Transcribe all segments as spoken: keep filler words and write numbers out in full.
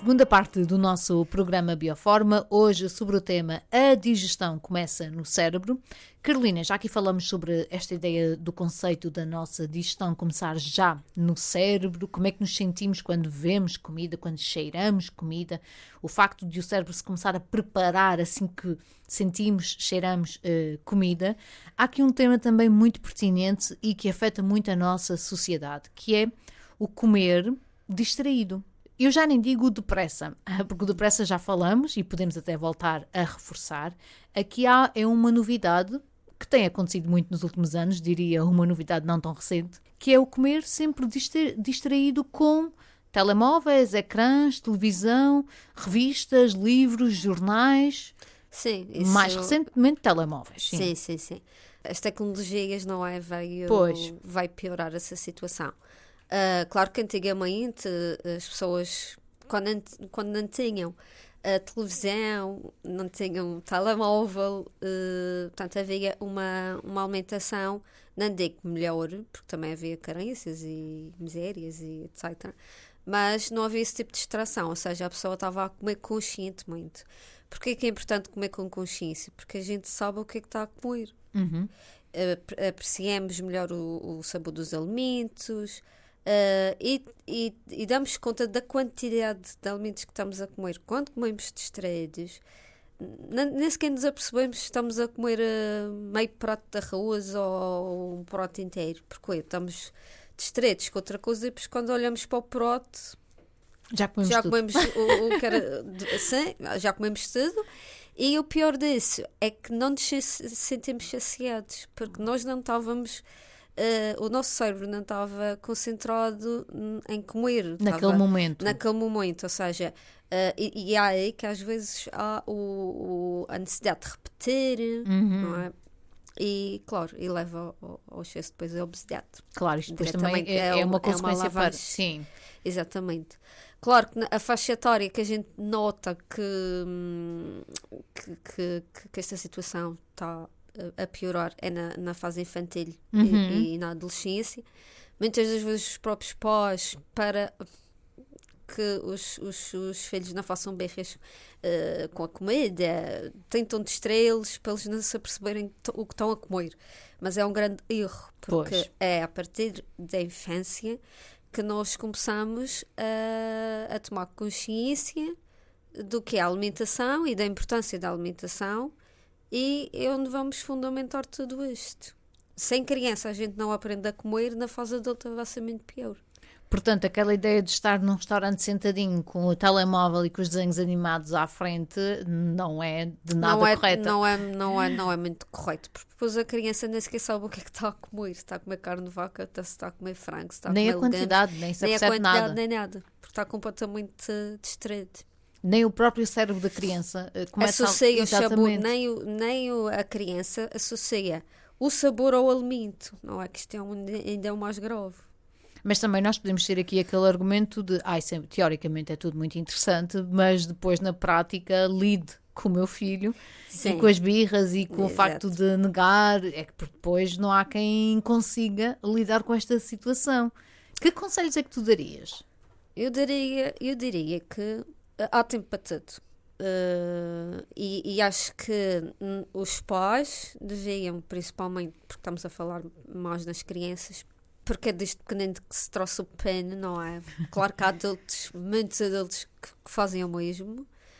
Segunda parte do nosso programa Bioforma, hoje sobre o tema A digestão começa no cérebro. Carolina, já aqui falamos sobre esta ideia do conceito da nossa digestão começar já no cérebro, como é que nos sentimos quando vemos comida, quando cheiramos comida, o facto de o cérebro se começar a preparar assim que sentimos, cheiramos uh, comida. Há aqui um tema também muito pertinente e que afeta muito a nossa sociedade, que é o comer distraído. Eu já nem digo depressa, porque o depressa já falamos e podemos até voltar a reforçar. Aqui há é uma novidade que tem acontecido muito nos últimos anos, diria uma novidade não tão recente, que é o comer sempre distra- distraído com telemóveis, ecrãs, televisão, revistas, livros, jornais. Sim, isso... Mais recentemente telemóveis. Sim, sim, sim. sim. As tecnologias, não é, veio, pois. vai piorar essa situação. Uh, claro que antigamente as pessoas, quando, quando não tinham a televisão, não tinham telemóvel, uh, portanto havia uma, uma alimentação, não digo melhor, porque também havia carências e misérias e etcétera. Mas não havia esse tipo de distração, ou seja, a pessoa estava a comer conscientemente. Porquê é que é importante comer com consciência? Porque a gente sabe o que é que está a comer. Uhum. Uh, apreciamos melhor o, o sabor dos alimentos. Uh, e, e, e damos conta da quantidade de alimentos que estamos a comer. Quando comemos distraídos, nem sequer nos apercebemos que estamos a comer uh, meio prato de arroz ou um prato inteiro, porque estamos distraídos com outra coisa e depois quando olhamos para o prato já comemos, já tudo. comemos o, o que era, assim, já comemos tudo. E o pior disso é que não nos sentimos saciados, porque nós não estávamos Uh, o nosso cérebro não estava concentrado em comer. Naquele estava, momento. Naquele momento, ou seja, uh, e, e há aí que às vezes há o, o, a necessidade de repetir, uhum. não é? E, claro, e leva ao, ao excesso depois da obesidade. Claro, isto depois também é, é, uma consequência é uma para... Sim. Exatamente. Claro que a faixa etária que a gente nota que, que, que, que esta situação está a piorar é na, na fase infantil uhum. e, e na adolescência. Muitas das vezes os próprios pais, para que os, os, os filhos não façam berras uh, com a comida, tentam distraí-los para eles não se aperceberem o que estão a comer. Mas é um grande erro, porque pois. é a partir da infância que nós começamos a, a tomar consciência do que é a alimentação e da importância da alimentação. E é onde vamos fundamentar tudo isto. Sem criança a gente não aprende a comer, na fase adulta vai ser muito pior. Portanto, aquela ideia de estar num restaurante sentadinho com o telemóvel e com os desenhos animados à frente não é de nada não é, correta. Não é, não, é, não é muito correto, porque depois a criança nem sequer sabe o que é que está a comer. Se está a comer carne de vaca, se está a comer frango, se está a nem comer a quantidade, legumes, nem se nem apercebe a quantidade, nada. nem nada. Porque está completamente distraído. Nem o próprio cérebro da criança começa associa a... o sabor, nem, o, nem o, a criança associa o sabor ao alimento. Não é que isto é um, ainda é o mais grave. Mas também nós podemos ter aqui aquele argumento de ah, isso é, teoricamente é tudo muito interessante, mas depois na prática lide com o meu filho Sim. e com as birras e com Exato. O facto de negar, é que depois não há quem consiga lidar com esta situação. Que conselhos é que tu darias? Eu daria, eu diria que há tempo para tudo. Uh, e, e acho que hum, os pais deviam, principalmente, porque estamos a falar mais nas crianças, porque é desde pequenino que se trouxe o pano, não é? Claro que há adultos, muitos adultos que, que fazem o mesmo,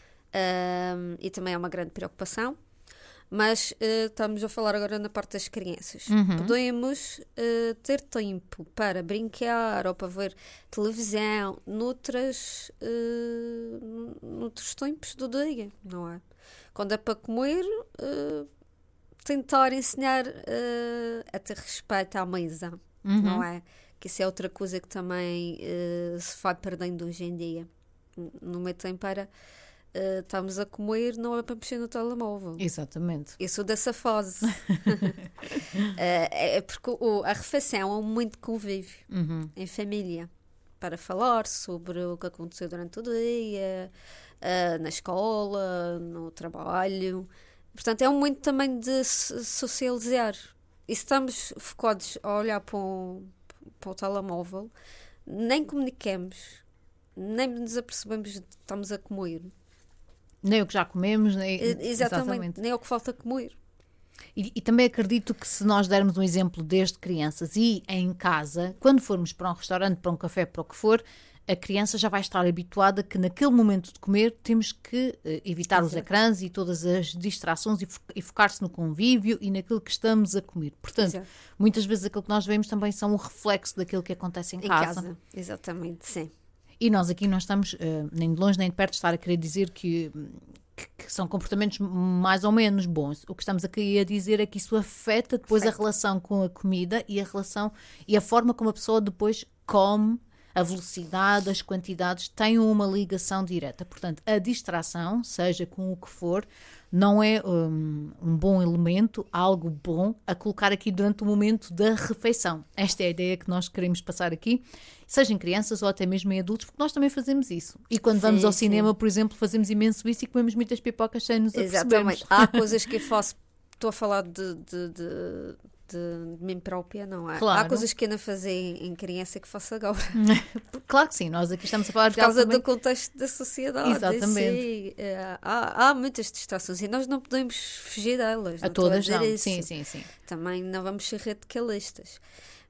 uh, e também é uma grande preocupação. Mas uh, estamos a falar agora na parte das crianças. Uhum. Podemos uh, ter tempo para brincar ou para ver televisão noutras, uh, noutros tempos do dia, não é? Quando é para comer, uh, tentar ensinar uh, a ter respeito à mesa, uhum. não é? Que isso é outra coisa que também uh, se vai perdendo hoje em dia. No meu tempo era... Uh, estamos a comer, não é para mexer no telemóvel. Exatamente. Eu sou dessa fase. uh, é porque o, a refeição é um momento de convívio uhum. em família, para falar sobre o que aconteceu durante o dia, uh, na escola, no trabalho. Portanto, é um momento também de socializar. E se estamos focados a olhar para, um, para o telemóvel, nem comunicamos. nem nos apercebemos de que estamos a comer. Nem o que já comemos, nem... Exatamente, exatamente. Nem o que falta comer. E, e também acredito que se nós dermos um exemplo desde crianças e em casa, quando formos para um restaurante, para um café, para o que for, a criança já vai estar habituada que naquele momento de comer temos que uh, evitar Exato. Os ecrãs e todas as distrações e, fo- e focar-se no convívio e naquilo que estamos a comer. Portanto, Exato. Muitas vezes aquilo que nós vemos também são o reflexo daquilo que acontece em, em casa. casa. Exatamente, sim. E nós aqui não estamos uh, nem de longe nem de perto de estar a querer dizer que... Que, que são comportamentos mais ou menos bons. O que estamos aqui a dizer é que isso afeta depois Perfeito. A relação com a comida e a relação e a forma como a pessoa depois come, a velocidade, as quantidades, têm uma ligação direta. Portanto, a distração, seja com o que for, não é um, um bom elemento, algo bom a colocar aqui durante o momento da refeição. Esta é a ideia que nós queremos passar aqui, seja em crianças ou até mesmo em adultos, porque nós também fazemos isso. E quando sim, vamos ao sim. cinema, por exemplo, fazemos imenso isso e comemos muitas pipocas sem nos apercebermos. Exatamente. Há coisas que eu faço, estou a falar de... de, de... De, de mim própria, não é? Claro. Há coisas que ainda fazia em, em criança que faço agora. Claro que sim, nós aqui estamos a falar por de causa também... do contexto da sociedade. Exatamente. Si, é, há, há muitas distrações e nós não podemos fugir delas. A não todas a não, isso. sim, sim, sim. Também não vamos ser radicalistas.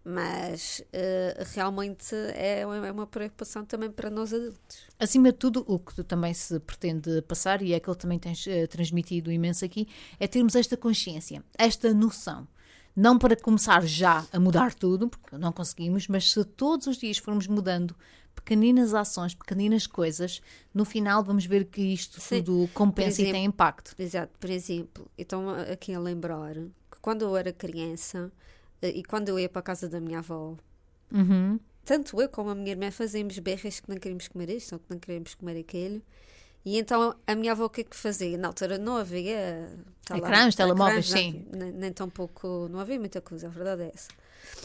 Mas uh, realmente é, é uma preocupação também para nós adultos. Acima de tudo, o que tu também se pretende passar, e é que ele também tens uh, transmitido imenso aqui, é termos esta consciência, esta noção. Não para começar já a mudar tudo, porque não conseguimos, mas se todos os dias formos mudando pequeninas ações, pequeninas coisas, no final vamos ver que isto Sim. tudo compensa exemplo, e tem impacto. Exato, por exemplo, então aqui a lembrar que quando eu era criança e quando eu ia para a casa da minha avó, uhum. tanto eu como a minha irmã fazíamos berras que não queríamos comer isto ou que não queríamos comer aquilo. E então a minha avó o que é que fazia? Na altura não havia tá ecrãs, lá, telemóveis, ecrãs, sim. Nem, nem tão pouco, não havia muita coisa, a verdade é essa.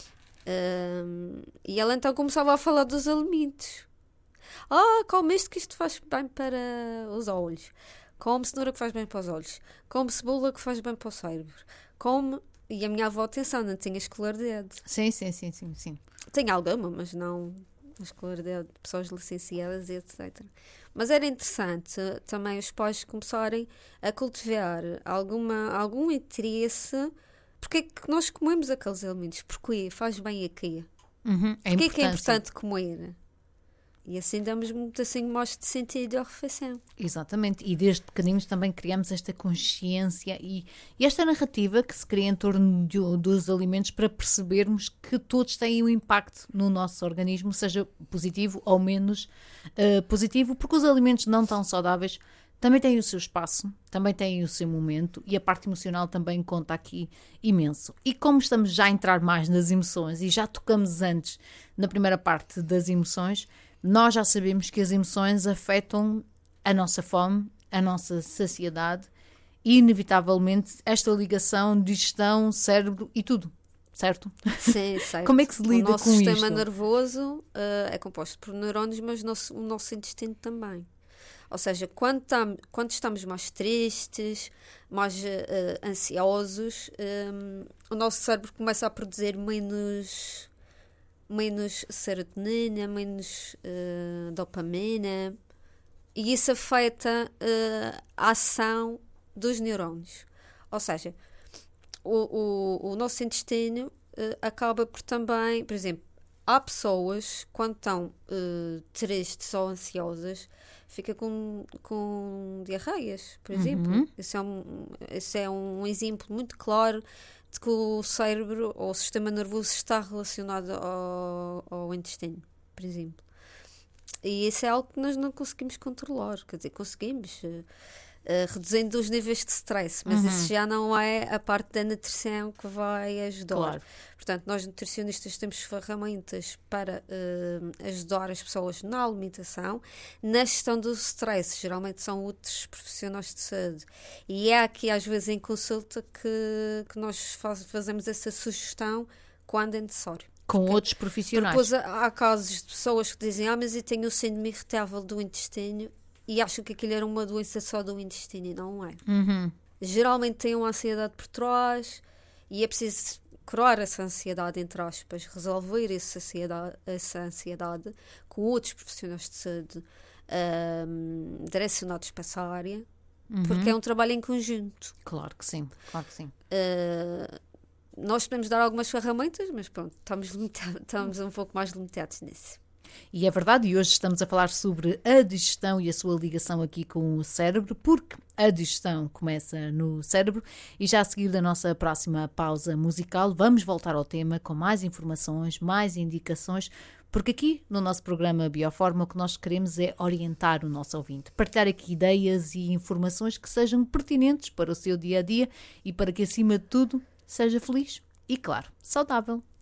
Um, e ela então começava a falar dos alimentos. Ah, come isto que isto faz bem para os olhos. Come cenoura que faz bem para os olhos. Come cebola que faz bem para o cérebro. Come... E a minha avó, atenção, não tinha escolaridade. Sim, sim, sim, sim, sim. Tem alguma, mas não a escolaridade de pessoas licenciadas e etcétera. Mas era interessante também os pais começarem a cultivar alguma, algum interesse. Porque é que nós comemos aqueles alimentos? Porquê? Faz bem aqui. Uhum, é Porquê é que é importante comer? E assim damos muito assim mais de sentido à refeição. Exatamente. E desde pequeninos também criamos esta consciência e, e esta narrativa que se cria em torno de, dos alimentos para percebermos que todos têm um impacto no nosso organismo, seja positivo ou menos uh, positivo, porque os alimentos não tão saudáveis também têm o seu espaço, também têm o seu momento e a parte emocional também conta aqui imenso. E como estamos já a entrar mais nas emoções e já tocamos antes na primeira parte das emoções, nós já sabemos que as emoções afetam a nossa fome, a nossa saciedade e, inevitavelmente, esta ligação, digestão, cérebro e tudo, certo? Sim, certo. Como é que se lida com isto? O nosso sistema nervoso uh, é composto por neurônios, mas o nosso, o nosso intestino também. Ou seja, quando, tam, quando estamos mais tristes, mais uh, ansiosos, um, o nosso cérebro começa a produzir menos... menos serotonina, menos uh, dopamina, e isso afeta uh, a ação dos neurônios. Ou seja, o, o, o nosso intestino uh, acaba por também, por exemplo, há pessoas, quando estão uh, tristes ou ansiosas, fica com, com diarreias, por exemplo. Uhum. Esse é um, esse é um exemplo muito claro de que o cérebro ou o sistema nervoso está relacionado ao, ao intestino, por exemplo. E isso é algo que nós não conseguimos controlar, quer dizer, conseguimos uh, uh, reduzindo os níveis de stress, mas uhum. isso já não é a parte da nutrição que vai ajudar. Claro. Portanto, nós nutricionistas temos ferramentas para uh, ajudar as pessoas na alimentação, na gestão do stress, geralmente são outros profissionais de saúde. E é aqui, às vezes, em consulta que, que nós faz, fazemos essa sugestão quando é necessário. Com porque, outros profissionais. Depois há, há casos de pessoas que dizem, ah, mas eu tenho o síndrome irritável do intestino e acham que aquilo era uma doença só do intestino e não é. Uhum. Geralmente tem uma ansiedade por trás e é preciso curar essa ansiedade, entre aspas, resolver essa ansiedade, essa ansiedade com outros profissionais de saúde um, direcionados para essa área, uhum. porque é um trabalho em conjunto. Claro que sim, claro que sim. Uh, nós podemos dar algumas ferramentas, mas pronto, estamos, limitados, estamos um pouco mais limitados nisso. E é verdade, e hoje estamos a falar sobre a digestão e a sua ligação aqui com o cérebro, porque a digestão começa no cérebro. E já a seguir da nossa próxima pausa musical, vamos voltar ao tema com mais informações, mais indicações, porque aqui no nosso programa Bioforma o que nós queremos é orientar o nosso ouvinte, partilhar aqui ideias e informações que sejam pertinentes para o seu dia-a-dia e para que, acima de tudo, seja feliz e, claro, saudável.